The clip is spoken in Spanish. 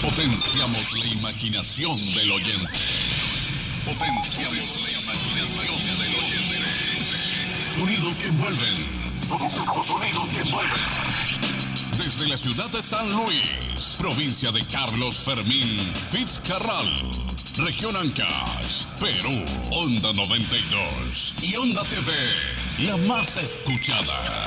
Potenciamos la imaginación del oyente. Potenciamos la imaginación del oyente. Sonidos que envuelven. Sonidos que envuelven. Desde la ciudad de San Luis, provincia de Carlos Fermín Fitzcarral, región Ancash, Perú, Onda 92 y Onda TV, la más escuchada.